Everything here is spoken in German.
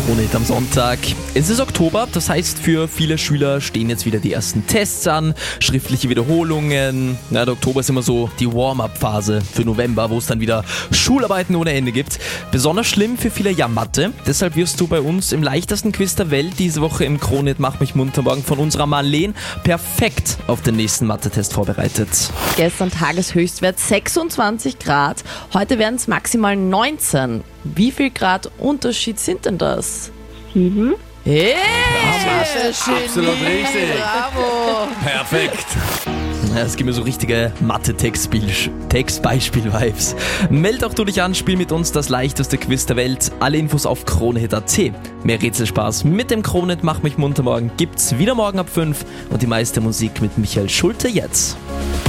Kronehit am Sonntag. Es ist Oktober, das heißt für viele Schüler stehen jetzt wieder die ersten Tests an, schriftliche Wiederholungen. Der Oktober ist immer so die Warm-up-Phase für November, wo es dann wieder Schularbeiten ohne Ende gibt. Besonders schlimm für viele ja Mathe. Deshalb wirst du bei uns im leichtesten Quiz der Welt diese Woche im Kronehit Mach mich munter morgen von unserer Marleen perfekt auf den nächsten Mathe-Test vorbereitet. Gestern Tageshöchstwert 26 Grad, heute werden es maximal 19. Wie viel Grad Unterschied sind denn das? 7. Hey, Absolut richtig. bravo. Perfekt. Ja, es gibt mir so richtige Mathe-Textbeispiel-Vibes. Meld auch du dich an, spiel mit uns das leichteste Quiz der Welt. Alle Infos auf Kronehit.at. Mehr Rätselspaß mit dem Kronehit Mach mich munter morgen gibt's wieder morgen ab 5 und die meiste Musik mit Michael Schulte jetzt.